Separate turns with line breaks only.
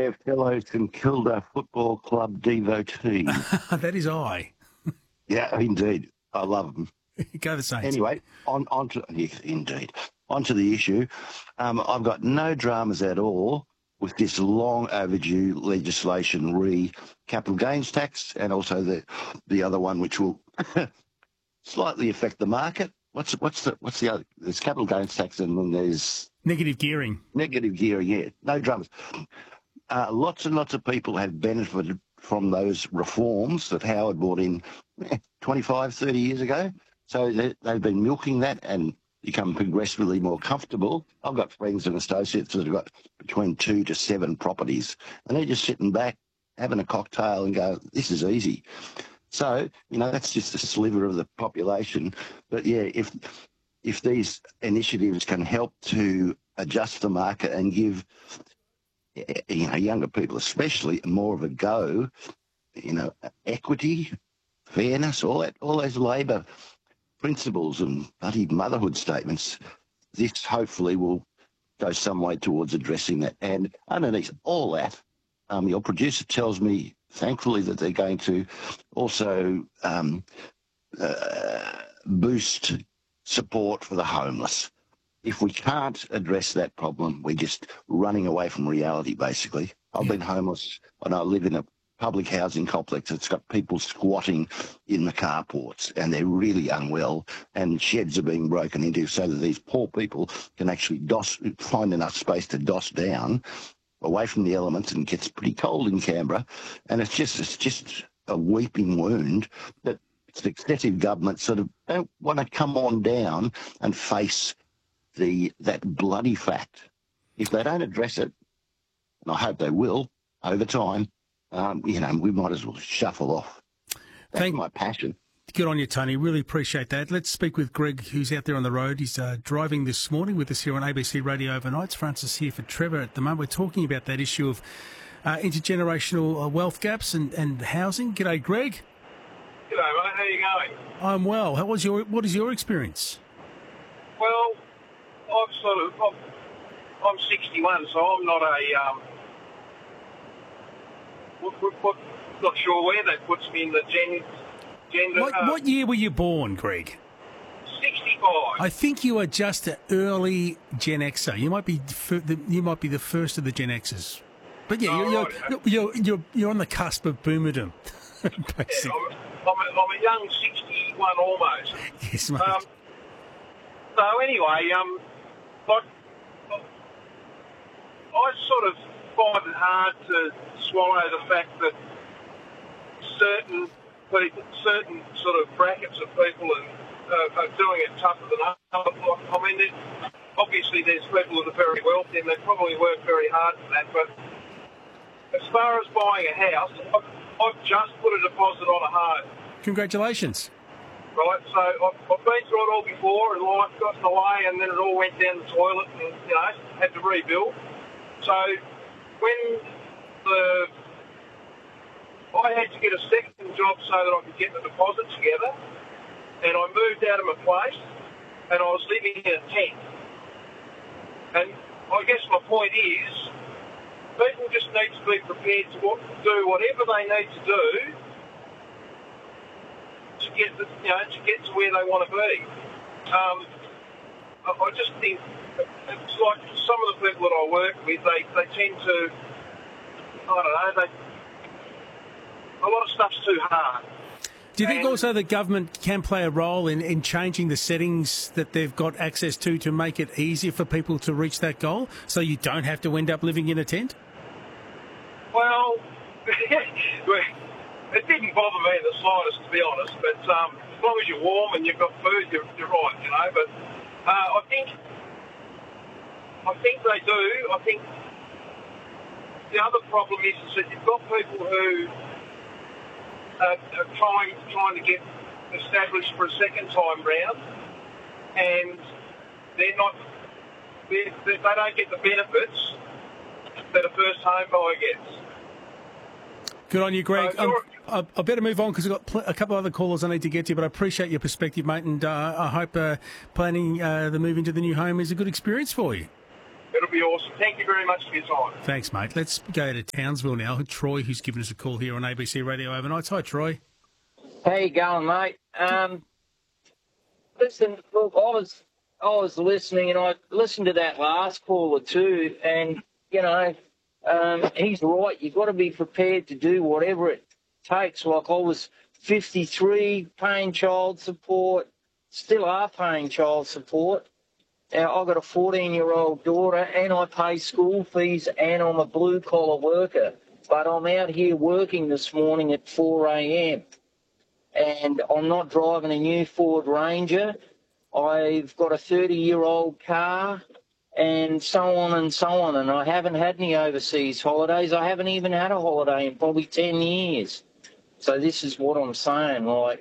there, fellow St Kilda Football Club devotee.
That is I.
Yeah, indeed. I love them.
Go the Saints.
Anyway, on to the issue. I've got no dramas at all with this long overdue legislation capital gains tax, and also the other one which will slightly affect the market. What's the other? There's capital gains tax, and then there's
negative gearing.
Negative gearing, yeah. No dramas. Lots and lots of people have benefited from those reforms that Howard brought in 25, 30 years ago. So they've been milking that and become progressively more comfortable. I've got friends and associates that have got between 2 to 7 properties, and they're just sitting back, having a cocktail and go, this is easy. So, that's just a sliver of the population. But, yeah, if these initiatives can help to adjust the market and give, younger people especially, more of a go, equity, fairness, all those Labor principles and bloody motherhood statements, this hopefully will go some way towards addressing that. And underneath all that, your producer tells me, thankfully, that they're going to also boost support for the homeless. If we can't address that problem, we're just running away from reality, basically. I've been homeless, and I live in a public housing complex that's got people squatting in the carports, and they're really unwell, and sheds are being broken into so that these poor people can actually find enough space to doss down away from the elements, and it gets pretty cold in Canberra. And it's just a weeping wound that successive governments sort of don't want to come on down and face that bloody fact. If they don't address it, and I hope they will over time, we might as well shuffle off. That's my passion.
Good on you, Tony. Really appreciate that. Let's speak with Greg, who's out there on the road. He's driving this morning with us here on ABC Radio Overnights. Francis here for Trevor at the moment. We're talking about that issue of intergenerational wealth gaps and housing. G'day, Greg.
G'day, mate. How you going?
I'm well. What is your experience?
Well, I'm 61, so I'm not not sure where that puts me in the gender.
What year were you born, Greg?
65.
I think you are just an early Gen Xer. You might be the first of the Gen Xers. But yeah, you're on the cusp of boomerdom. Basically.
Yeah, I'm a young 61 almost.
Yes, mate.
So anyway, I sort of find it hard to swallow the fact that certain sort of brackets of people are doing it tougher than others. I mean, obviously there's people that are very wealthy and they probably work very hard for that, but as far as buying a house, I've just put a deposit on a home.
Congratulations.
Right, so I've been through it all before, and life got in the way, and then it all went down the toilet, and had to rebuild. So when I had to get a second job so that I could get the deposit together, and I moved out of my place, and I was living in a tent. And I guess my point is, people just need to be prepared to do whatever they need to do to get to where they want to be. I just think it's like some of the people that I work with, they tend to, I don't know, a lot of stuff's too hard.
Do you think also the government can play a role in changing the settings that they've got access to make it easier for people to reach that goal, so you don't have to end up living in a tent?
Well, it didn't bother me in the slightest, to be honest. But as long as you're warm and you've got food, you're right, But I think they do. I think the other problem is that you've got people who are trying to get established for a second time round, and they don't get the benefits that a first home buyer gets.
Good on you, Greg. I better move on because I've got a couple of other callers I need to get to, but I appreciate your perspective, mate, and I hope planning the move into the new home is a good experience for you.
it'll be awesome. Thank you very much for your time.
Thanks, mate. Let's go to Townsville now. Troy, who's given us a call here on ABC Radio Overnights. Hi, Troy.
How you going, mate? Listen, look, I was listening, and I listened to that last caller too, and you know, he's right. You've got to be prepared to do whatever it takes. Like I was 53, paying child support, still are paying child support. Now I've got a 14-year-old daughter, and I pay school fees, and I'm a blue-collar worker. But I'm out here working this morning at 4 a.m. and I'm not driving a new Ford Ranger. I've got a 30-year-old car and so on and so on, and I haven't had any overseas holidays. I haven't even had a holiday in probably 10 years. So this is what I'm saying, like,